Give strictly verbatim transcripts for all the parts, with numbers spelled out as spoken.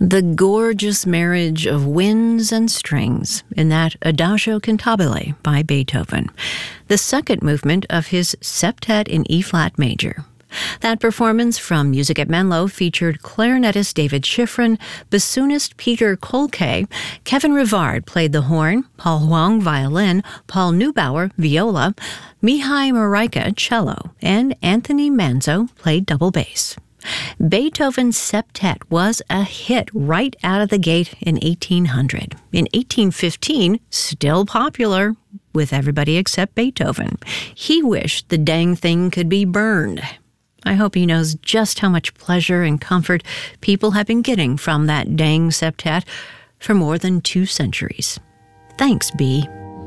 The gorgeous marriage of winds and strings in that Adagio Cantabile by Beethoven, the second movement of his Septet in E-flat major. That performance from Music at Menlo featured clarinetist David Schifrin, bassoonist Peter Kolke, Kevin Rivard played the horn, Paul Huang violin, Paul Neubauer viola, Mihai Maraika cello, and Anthony Manzo played double bass. Beethoven's Septet was a hit right out of the gate in eighteen hundred. In eighteen fifteen, still popular with everybody except Beethoven. He wished the dang thing could be burned. I hope he knows just how much pleasure and comfort people have been getting from that dang septet for more than two centuries. Thanks, B.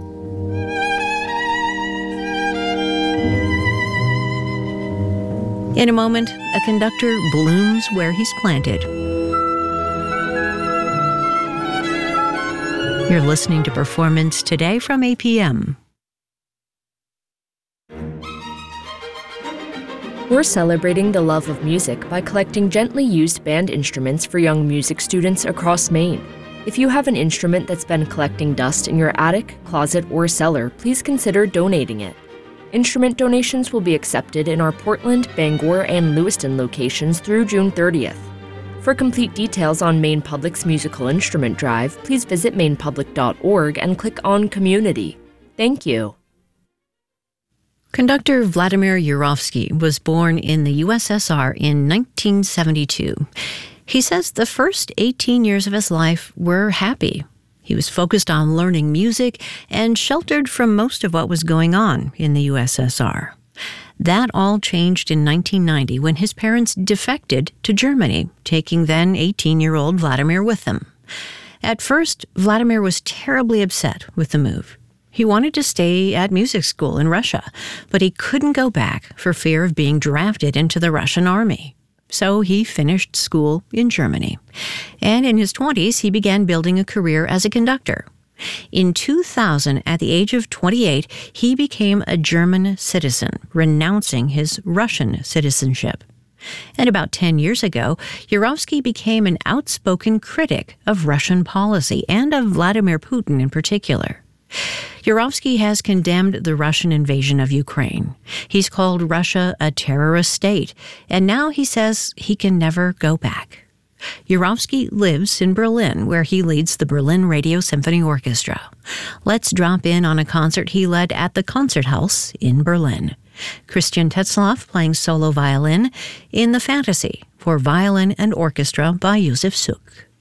In a moment, a conductor blooms where he's planted. You're listening to Performance Today from A P M. We're celebrating the love of music by collecting gently used band instruments for young music students across Maine. If you have an instrument that's been collecting dust in your attic, closet, or cellar, please consider donating it. Instrument donations will be accepted in our Portland, Bangor, and Lewiston locations through June thirtieth. For complete details on Maine Public's musical instrument drive, please visit maine public dot org and click on Community. Thank you. Conductor Vladimir Yurovsky was born in the U S S R in nineteen seventy-two. He says the first eighteen years of his life were happy. He was focused on learning music and sheltered from most of what was going on in the U S S R. That all changed in nineteen ninety when his parents defected to Germany, taking then eighteen-year-old Vladimir with them. At first, Vladimir was terribly upset with the move. He wanted to stay at music school in Russia, but he couldn't go back for fear of being drafted into the Russian army. So he finished school in Germany. And in his twenties, he began building a career as a conductor. In two thousand, at the age of twenty-eight, he became a German citizen, renouncing his Russian citizenship. And about ten years ago, Yurovsky became an outspoken critic of Russian policy and of Vladimir Putin in particular. Yurovsky has condemned the Russian invasion of Ukraine. He's called Russia a terrorist state, and now he says he can never go back. Yurovsky lives in Berlin, where he leads the Berlin Radio Symphony Orchestra. Let's drop in on a concert he led at the Konzerthaus in Berlin. Christian Tetzlaff playing solo violin in The Fantasy for violin and orchestra by Josef Suk.